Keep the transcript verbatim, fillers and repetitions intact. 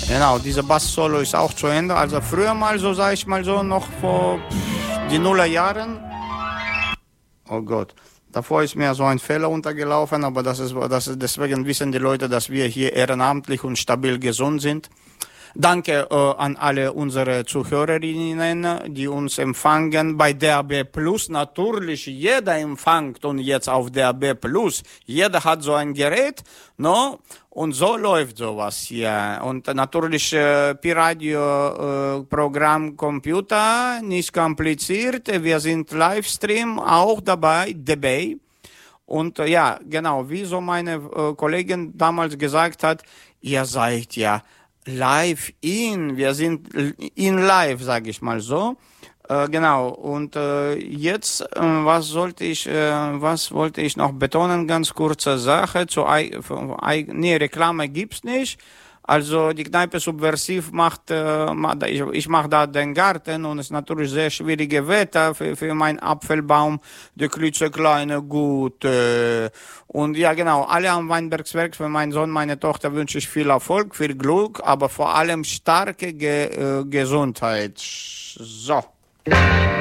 Genau, dieser Bass-Solo ist auch zu Ende. Also früher mal, so sage ich mal so, noch vor die Nullerjahren. Oh Gott. Davor ist mir so ein Fehler untergelaufen, aber das ist, das ist, deswegen wissen die Leute, dass wir hier ehrenamtlich und stabil gesund sind. Danke äh, an alle unsere Zuhörerinnen, die uns empfangen bei D A B Plus. Natürlich, jeder empfängt und jetzt auf D A B Plus. Jeder hat so ein Gerät, no? Und so läuft sowas hier. Und natürlich äh, Pi-Radio-Programm, äh, Computer, nicht kompliziert. Wir sind Livestream auch dabei, dabei. Und äh, ja, genau, wie so meine äh, Kollegin damals gesagt hat, ihr seid ja live in, wir sind in live, sage ich mal so. Äh, genau, und äh, jetzt, äh, was sollte ich, äh, was wollte ich noch betonen, ganz kurze Sache, zu, äh, nee, Reklame gibt's nicht. Also die Kneipe Subversiv macht, äh, ich, ich mache da den Garten und es ist natürlich sehr schwierige Wetter für, für meinen Apfelbaum, der klitzekleine Gut. Äh, und ja genau, alle am Weinbergswerk, für meinen Sohn, meine Tochter wünsche ich viel Erfolg, viel Glück, aber vor allem starke Ge äh, Gesundheit. So.